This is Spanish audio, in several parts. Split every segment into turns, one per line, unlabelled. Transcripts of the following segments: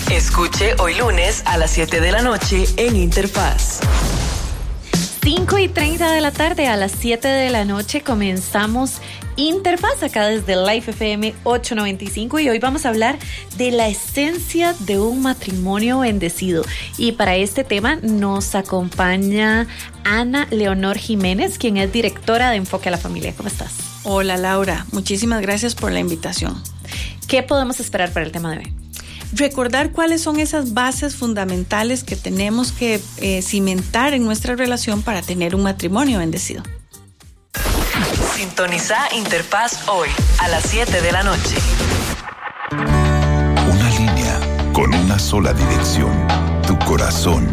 Escuche hoy lunes a las 7 de la noche en Interfaz.
5:30 de la tarde, a las 7 de la noche comenzamos Interfaz acá desde Life FM 895 y hoy vamos a hablar de la esencia de un matrimonio bendecido. Y para este tema nos acompaña Ana Leonor Jiménez, quien es directora de Enfoque a la Familia. ¿Cómo estás?
Hola Laura, muchísimas gracias por la invitación.
¿Qué podemos esperar para el tema de hoy?
Recordar cuáles son esas bases fundamentales que tenemos que cimentar en nuestra relación para tener un matrimonio bendecido.
Sintoniza Interfaz hoy a las 7 de la noche.
Una línea con una sola dirección, tu corazón.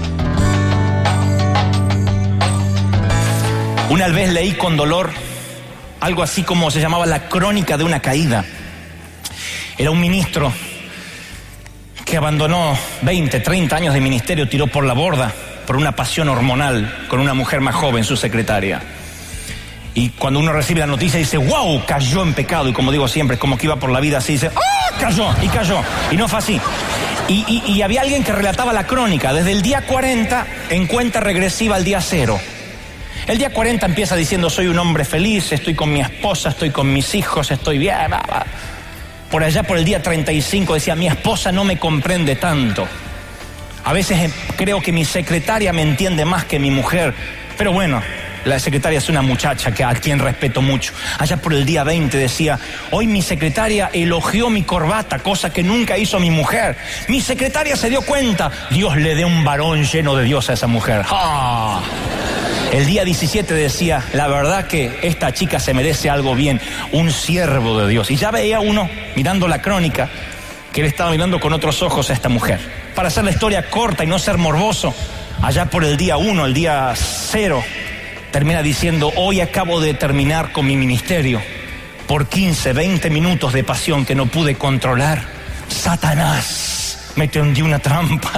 Una vez leí con dolor algo así como se llamaba la crónica de una caída. Era un ministro que abandonó 20, 30 años de ministerio, tiró por la borda por una pasión hormonal con una mujer más joven, su secretaria. Y cuando uno recibe la noticia dice, wow, cayó en pecado. Y como digo siempre, es como que iba por la vida así, dice, ¡ah! Cayó. Y no fue así. Y había alguien que relataba la crónica, desde el día 40 en cuenta regresiva al día 0. El día 40 empieza diciendo, soy un hombre feliz, estoy con mi esposa, estoy con mis hijos, estoy bien. Por allá por el día 35 decía, mi esposa no me comprende tanto. A veces creo que mi secretaria me entiende más que mi mujer. Pero bueno, la secretaria es una muchacha a quien respeto mucho. Allá por el día 20 decía, hoy mi secretaria elogió mi corbata, cosa que nunca hizo mi mujer. Mi secretaria se dio cuenta, Dios le dé un varón lleno de Dios a esa mujer. ¡Ah! El día 17 decía, la verdad que esta chica se merece algo bien, un siervo de Dios. Y ya veía uno, mirando la crónica, que él estaba mirando con otros ojos a esta mujer. Para hacer la historia corta y no ser morboso, allá por el día 1, el día 0, termina diciendo, hoy acabo de terminar con mi ministerio. Por 15, 20 minutos de pasión que no pude controlar, Satanás me tendió una trampa.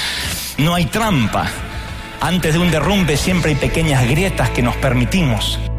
No hay trampa. Antes de un derrumbe siempre hay pequeñas grietas que nos permitimos.